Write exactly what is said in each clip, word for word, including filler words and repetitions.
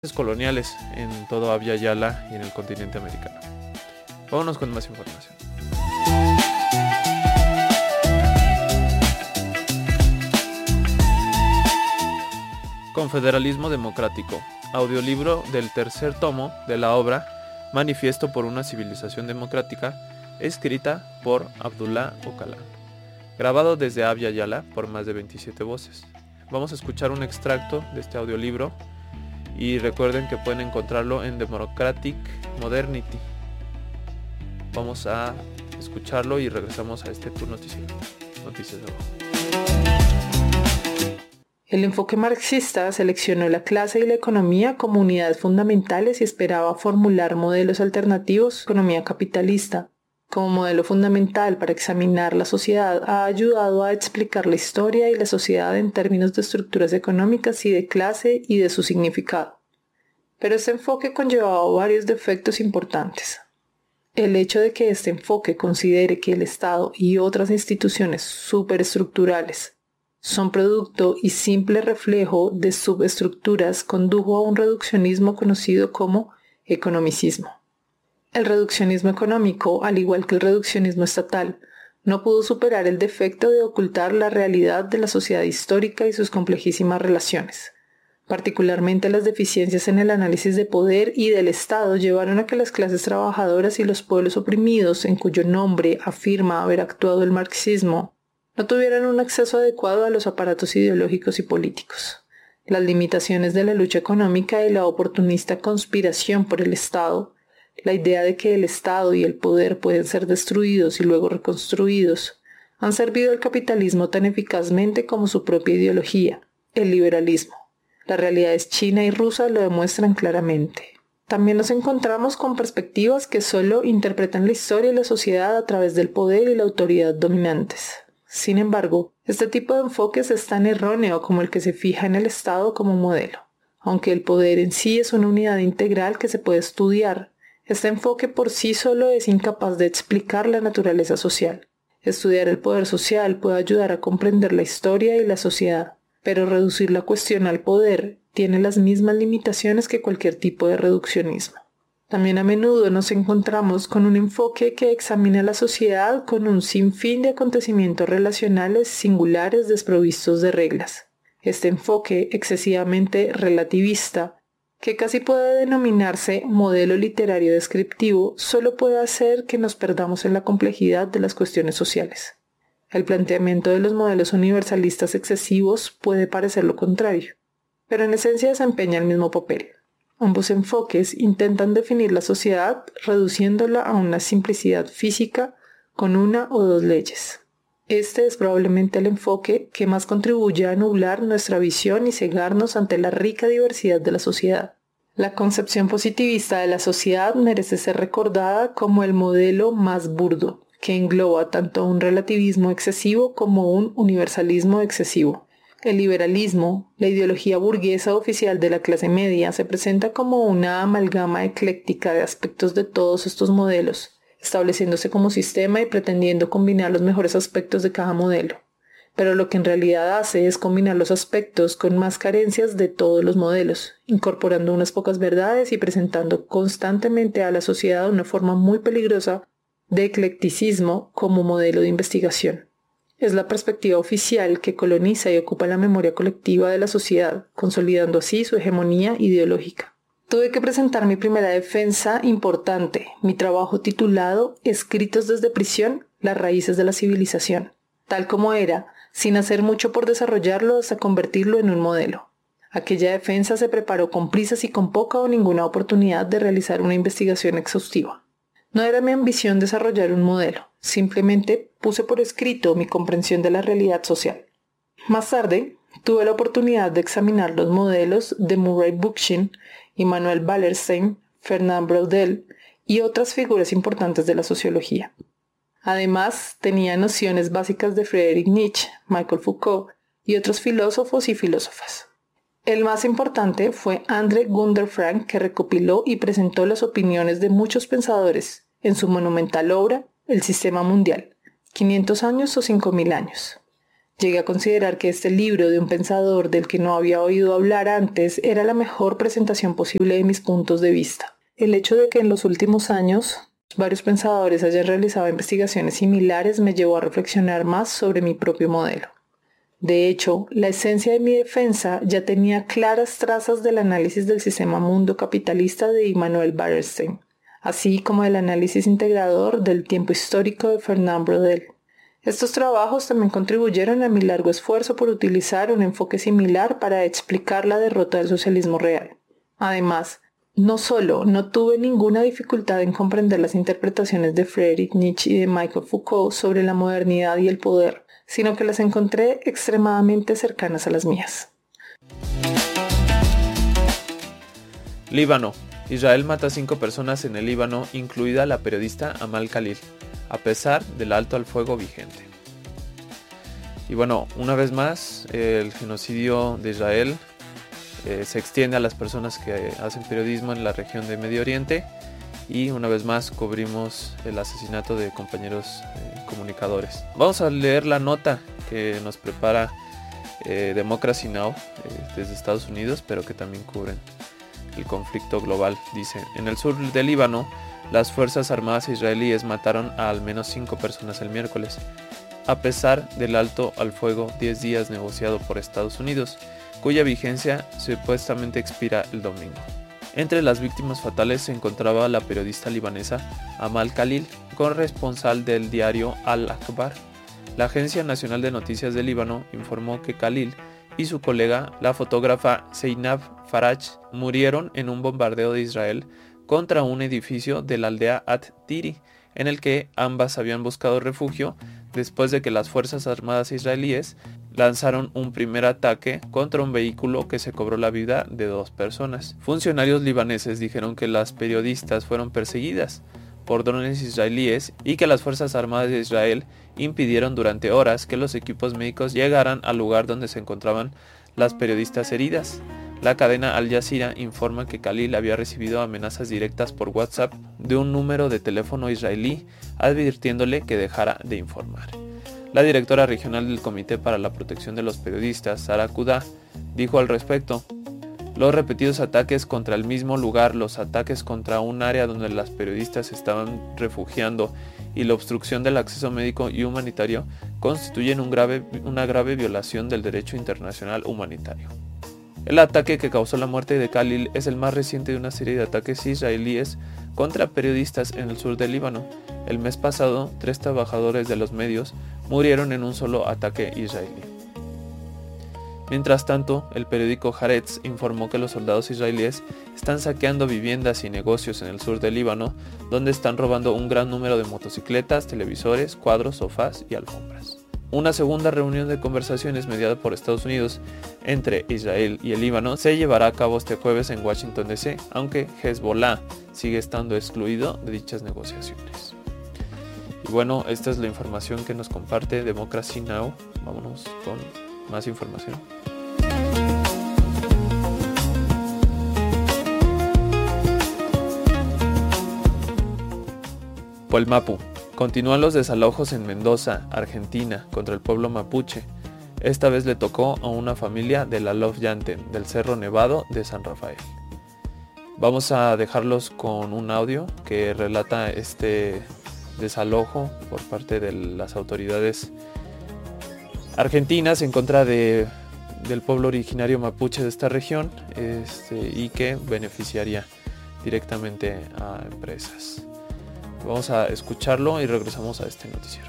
coloniales en todo Abya Yala y en el continente americano. Vámonos con más información. Confederalismo Democrático, audiolibro del tercer tomo de la obra Manifiesto por una civilización democrática, escrita por Abdullah Öcalan, grabado desde Abya Yala por más de veintisiete voces. Vamos a escuchar un extracto de este audiolibro y recuerden que pueden encontrarlo en Democratic Modernity. Vamos a escucharlo y regresamos a este tu noticiero. Noticias de abajo. El enfoque marxista seleccionó la clase y la economía como unidades fundamentales y esperaba formular modelos alternativos a la economía capitalista. Como modelo fundamental para examinar la sociedad, ha ayudado a explicar la historia y la sociedad en términos de estructuras económicas y de clase y de su significado. Pero este enfoque conllevaba varios defectos importantes. El hecho de que este enfoque considere que el Estado y otras instituciones superestructurales son producto y simple reflejo de subestructuras condujo a un reduccionismo conocido como economicismo. El reduccionismo económico, al igual que el reduccionismo estatal, no pudo superar el defecto de ocultar la realidad de la sociedad histórica y sus complejísimas relaciones. Particularmente las deficiencias en el análisis de poder y del Estado llevaron a que las clases trabajadoras y los pueblos oprimidos, en cuyo nombre afirma haber actuado el marxismo, no tuvieran un acceso adecuado a los aparatos ideológicos y políticos. Las limitaciones de la lucha económica y la oportunista conspiración por el Estado, la idea de que el Estado y el poder pueden ser destruidos y luego reconstruidos, han servido al capitalismo tan eficazmente como su propia ideología, el liberalismo. Las realidades china y rusa lo demuestran claramente. También nos encontramos con perspectivas que solo interpretan la historia y la sociedad a través del poder y la autoridad dominantes. Sin embargo, este tipo de enfoques es tan erróneo como el que se fija en el Estado como modelo. Aunque el poder en sí es una unidad integral que se puede estudiar, este enfoque por sí solo es incapaz de explicar la naturaleza social. Estudiar el poder social puede ayudar a comprender la historia y la sociedad, pero reducir la cuestión al poder tiene las mismas limitaciones que cualquier tipo de reduccionismo. También a menudo nos encontramos con un enfoque que examina la sociedad con un sinfín de acontecimientos relacionales singulares desprovistos de reglas. Este enfoque excesivamente relativista, que casi puede denominarse modelo literario descriptivo, solo puede hacer que nos perdamos en la complejidad de las cuestiones sociales. El planteamiento de los modelos universalistas excesivos puede parecer lo contrario, pero en esencia desempeña el mismo papel. Ambos enfoques intentan definir la sociedad reduciéndola a una simplicidad física con una o dos leyes. Este es probablemente el enfoque que más contribuye a nublar nuestra visión y cegarnos ante la rica diversidad de la sociedad. La concepción positivista de la sociedad merece ser recordada como el modelo más burdo, que engloba tanto un relativismo excesivo como un universalismo excesivo. El liberalismo, la ideología burguesa oficial de la clase media, se presenta como una amalgama ecléctica de aspectos de todos estos modelos, estableciéndose como sistema y pretendiendo combinar los mejores aspectos de cada modelo. Pero lo que en realidad hace es combinar los aspectos con más carencias de todos los modelos, incorporando unas pocas verdades y presentando constantemente a la sociedad una forma muy peligrosa de eclecticismo como modelo de investigación. Es la perspectiva oficial que coloniza y ocupa la memoria colectiva de la sociedad, consolidando así su hegemonía ideológica. Tuve que presentar mi primera defensa importante, mi trabajo titulado Escritos desde prisión, las raíces de la civilización, tal como era, sin hacer mucho por desarrollarlo hasta convertirlo en un modelo. Aquella defensa se preparó con prisas y con poca o ninguna oportunidad de realizar una investigación exhaustiva. No era mi ambición desarrollar un modelo, simplemente puse por escrito mi comprensión de la realidad social. Más tarde, tuve la oportunidad de examinar los modelos de Murray Bookchin, Immanuel Wallerstein, Fernand Braudel y otras figuras importantes de la sociología. Además, tenía nociones básicas de Friedrich Nietzsche, Michel Foucault y otros filósofos y filósofas. El más importante fue André Gunder Frank, que recopiló y presentó las opiniones de muchos pensadores en su monumental obra El Sistema Mundial, quinientos años o cinco mil años. Llegué a considerar que este libro de un pensador del que no había oído hablar antes era la mejor presentación posible de mis puntos de vista. El hecho de que en los últimos años varios pensadores hayan realizado investigaciones similares me llevó a reflexionar más sobre mi propio modelo. De hecho, la esencia de mi defensa ya tenía claras trazas del análisis del sistema mundo capitalista de Immanuel Wallerstein, así como del análisis integrador del tiempo histórico de Fernand Braudel. Estos trabajos también contribuyeron a mi largo esfuerzo por utilizar un enfoque similar para explicar la derrota del socialismo real. Además, no solo no tuve ninguna dificultad en comprender las interpretaciones de Friedrich Nietzsche y de Michel Foucault sobre la modernidad y el poder, sino que las encontré extremadamente cercanas a las mías. Líbano. Israel mata a cinco personas en el Líbano, incluida la periodista Amal Khalil, a pesar del alto al fuego vigente. Y bueno, una vez más, el genocidio de Israel eh, se extiende a las personas que hacen periodismo en la región de Medio Oriente, y una vez más cubrimos el asesinato de compañeros eh, comunicadores. Vamos a leer la nota que nos prepara eh, Democracy Now! Eh, desde Estados Unidos, pero que también cubren el conflicto global. Dice: en el sur del Líbano, las fuerzas armadas israelíes mataron a al menos cinco personas el miércoles, a pesar del alto al fuego diez días negociado por Estados Unidos, cuya vigencia supuestamente expira el domingo. Entre las víctimas fatales se encontraba la periodista libanesa Amal Khalil, corresponsal del diario Al-Akhbar. La Agencia Nacional de Noticias de Líbano informó que Khalil y su colega, la fotógrafa Zeinab Faraj, murieron en un bombardeo de Israel contra un edificio de la aldea At-Tiri, en el que ambas habían buscado refugio después de que las Fuerzas Armadas israelíes lanzaron un primer ataque contra un vehículo que se cobró la vida de dos personas. Funcionarios libaneses dijeron que las periodistas fueron perseguidas por drones israelíes y que las Fuerzas Armadas de Israel impidieron durante horas que los equipos médicos llegaran al lugar donde se encontraban las periodistas heridas. La cadena Al Jazeera informa que Khalil había recibido amenazas directas por WhatsApp de un número de teléfono israelí, advirtiéndole que dejara de informar. La directora regional del Comité para la Protección de los Periodistas, Sara Kudá, dijo al respecto: los repetidos ataques contra el mismo lugar, los ataques contra un área donde las periodistas estaban refugiando y la obstrucción del acceso médico y humanitario constituyen un grave, una grave violación del derecho internacional humanitario. El ataque que causó la muerte de Khalil es el más reciente de una serie de ataques israelíes contra periodistas en el sur del Líbano. El mes pasado, tres trabajadores de los medios murieron en un solo ataque israelí. Mientras tanto, el periódico Haaretz informó que los soldados israelíes están saqueando viviendas y negocios en el sur del Líbano, donde están robando un gran número de motocicletas, televisores, cuadros, sofás y alfombras. Una segunda reunión de conversaciones mediada por Estados Unidos entre Israel y el Líbano se llevará a cabo este jueves en Washington D C, aunque Hezbollah sigue estando excluido de dichas negociaciones. Y bueno, esta es la información que nos comparte Democracy Now! Vámonos con más información. Puelmapu. Continúan los desalojos en Mendoza, Argentina, contra el pueblo mapuche. Esta vez le tocó a una familia de la Lofyanten, del Cerro Nevado de San Rafael. Vamos a dejarlos con un audio que relata este desalojo por parte de las autoridades argentinas en contra de, del pueblo originario mapuche de esta región, este, y que beneficiaría directamente a empresas. Vamos a escucharlo y regresamos a este noticiero.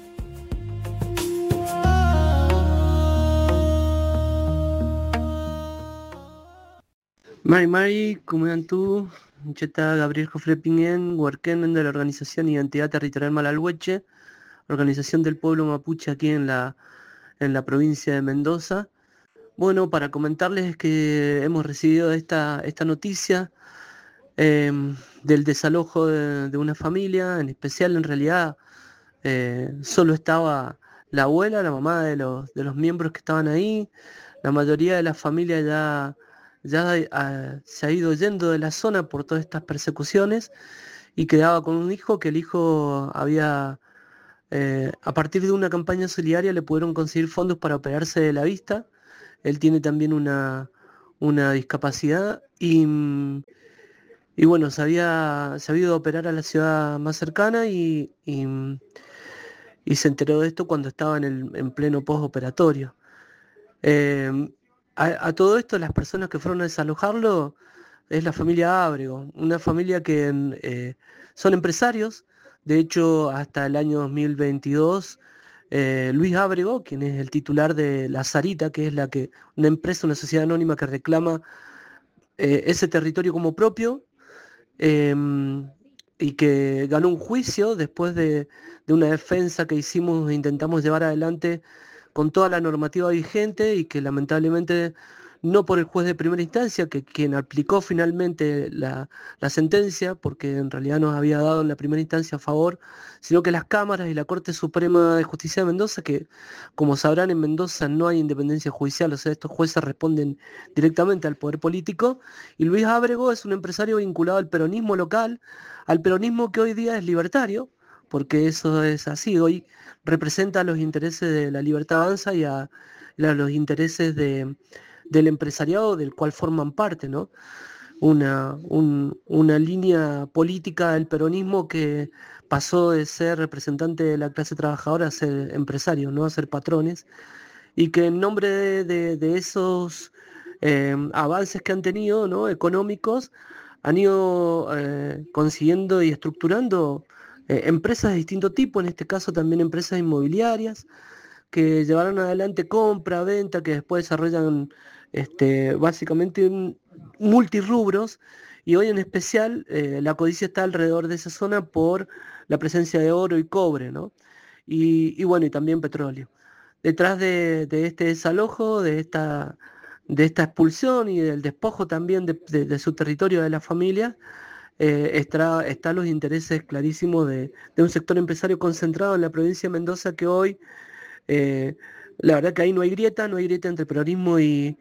Mari Mari, ¿cómo tú? Cheta Gabriel Jofre Piñén, Huarquén de la Organización Identidad Territorial Malalhueche, organización del pueblo mapuche aquí en la, en la provincia de Mendoza. Bueno, para comentarles que hemos recibido esta, esta noticia eh, del desalojo de, de una familia, en especial en realidad eh, solo estaba la abuela, la mamá de los, de los miembros que estaban ahí. La mayoría de la familia ya, ya uh, se ha ido yendo de la zona por todas estas persecuciones y quedaba con un hijo que el hijo había Eh, a partir de una campaña solidaria le pudieron conseguir fondos para operarse de la vista. Él tiene también una, una discapacidad y, mm, y bueno, se había, se había ido a operar a la ciudad más cercana y, y, mm, y se enteró de esto cuando estaba en, el, en pleno postoperatorio. Eh, a, a todo esto, las personas que fueron a desalojarlo es la familia Ábrego, una familia que eh, son empresarios. De hecho, hasta el año dos mil veintidós, eh, Luis Ábrego, quien es el titular de La Sarita, que es la que, una empresa, una sociedad anónima que reclama eh, ese territorio como propio, eh, y que ganó un juicio después de, de una defensa que hicimos e intentamos llevar adelante con toda la normativa vigente y que lamentablemente no por el juez de primera instancia, que quien aplicó finalmente la, la sentencia, porque en realidad nos había dado en la primera instancia a favor, sino que las cámaras y la Corte Suprema de Justicia de Mendoza, que como sabrán en Mendoza no hay independencia judicial, o sea, estos jueces responden directamente al poder político, y Luis Ábrego es un empresario vinculado al peronismo local, al peronismo que hoy día es libertario, porque eso es así, hoy representa los intereses de la Libertad Avanza y a, y a los intereses de, del empresariado del cual forman parte, ¿no? Una, un, una línea política del peronismo que pasó de ser representante de la clase trabajadora a ser empresarios, ¿no? A ser patrones, y que en nombre de, de, de esos eh, avances que han tenido, ¿no? Económicos, han ido eh, consiguiendo y estructurando eh, empresas de distinto tipo, en este caso también empresas inmobiliarias, que llevaron adelante compra, venta, que después desarrollan este, básicamente un- multirrubros, y hoy en especial eh, la codicia está alrededor de esa zona por la presencia de oro y cobre, ¿no? Y, y bueno, y también petróleo. Detrás de, de este desalojo, de esta, de esta expulsión y del despojo también de, de- de su territorio de la familia, eh, está, están los intereses clarísimos de, de un sector empresario concentrado en la provincia de Mendoza que hoy, eh, la verdad que ahí no hay grieta, no hay grieta entre peronismo y,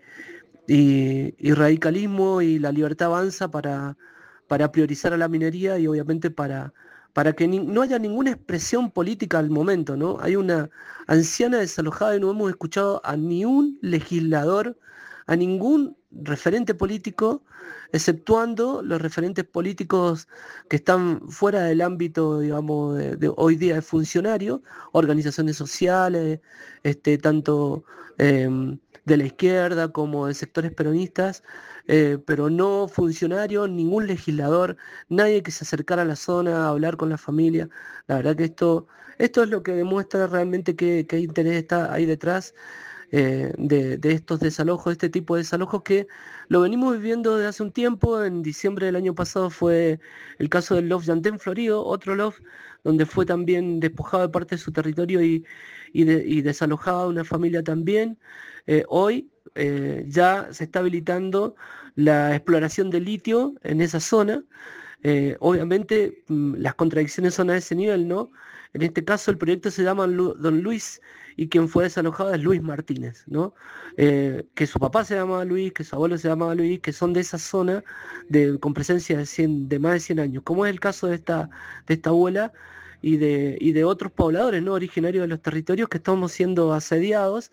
y- y radicalismo, y la libertad avanza para, para priorizar a la minería y obviamente para, para que ni- no haya ninguna expresión política al momento, ¿no? Hay una anciana desalojada y no hemos escuchado a ni un legislador, a ningún referente político, exceptuando los referentes políticos que están fuera del ámbito, digamos, de, de hoy día de funcionario, organizaciones sociales, este, tanto em, de la izquierda como de sectores peronistas, eh, pero no funcionarios, ningún legislador, nadie que se acercara a la zona a hablar con la familia. La verdad que esto, esto es lo que demuestra realmente qué, qué interés está ahí detrás eh, de, de estos desalojos, de este tipo de desalojos que lo venimos viviendo desde hace un tiempo. En diciembre del año pasado fue el caso del Lof Yantén Florido, otro Lof donde fue también despojado de parte de su territorio y, y, de- y desalojada una familia también. Eh, hoy eh, ya se está habilitando la exploración de litio en esa zona. Eh, obviamente mm, las contradicciones son a ese nivel, ¿no? En este caso el proyecto se llama Lu- Don Luis y quien fue desalojado es Luis Martínez, ¿no? Eh, que su papá se llamaba Luis, que su abuelo se llamaba Luis, que son de esa zona de, con presencia de, cien de más de cien años, como es el caso de esta, de esta abuela y de, y de otros pobladores, ¿no? Originarios de los territorios que estamos siendo asediados.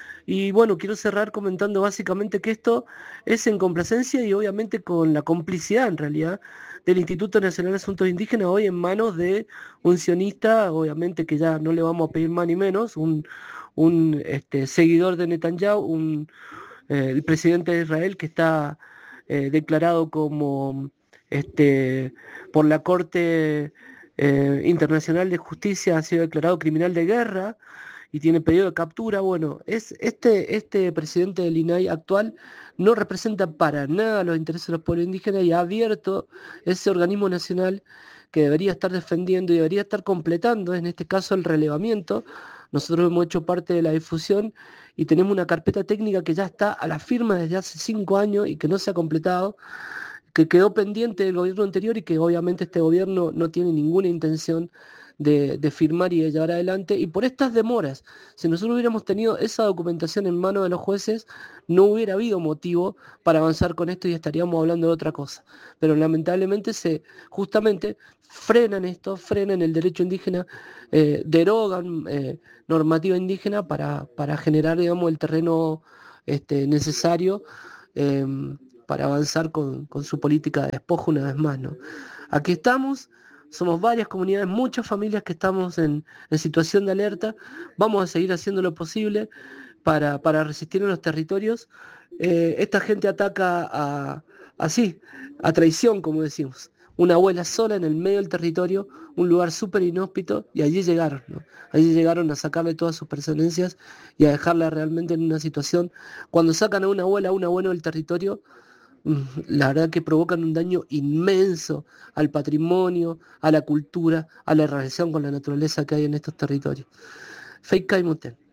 Y bueno, quiero cerrar comentando básicamente que esto es en complacencia y obviamente con la complicidad en realidad del Instituto Nacional de Asuntos Indígenas, hoy en manos de un sionista, obviamente que ya no le vamos a pedir más ni menos, un, un este, seguidor de Netanyahu, un, eh, el presidente de Israel que está eh, declarado como este, por la Corte eh, Internacional de Justicia, ha sido declarado criminal de guerra y tiene pedido de captura. Bueno, es, este, este presidente del I N A I actual no representa para nada los intereses de los pueblos indígenas y ha abierto ese organismo nacional que debería estar defendiendo y debería estar completando, en este caso, el relevamiento. Nosotros hemos hecho parte de la difusión y tenemos una carpeta técnica que ya está a la firma desde hace cinco años y que no se ha completado, que quedó pendiente del gobierno anterior y que obviamente este gobierno no tiene ninguna intención de, de firmar y de llevar adelante, y por estas demoras. Si nosotros hubiéramos tenido esa documentación en manos de los jueces, no hubiera habido motivo para avanzar con esto y estaríamos hablando de otra cosa. Pero lamentablemente se justamente frenan esto, frenan el derecho indígena, eh, derogan eh, normativa indígena para, para generar, digamos, el terreno este, necesario eh, para avanzar con, con su política de despojo una vez más, ¿no? Aquí estamos. Somos varias comunidades, muchas familias que estamos en, en situación de alerta. Vamos a seguir haciendo lo posible para, para resistir en los territorios. Eh, esta gente ataca a, así, a traición, como decimos. Una abuela sola en el medio del territorio, un lugar súper inhóspito, y allí llegaron, ¿no? Allí llegaron a sacarle todas sus pertenencias y a dejarla realmente en una situación. Cuando sacan a una abuela, a un abuelo del territorio, la verdad que provocan un daño inmenso al patrimonio, a la cultura, a la relación con la naturaleza que hay en estos territorios. Fake Caimuten.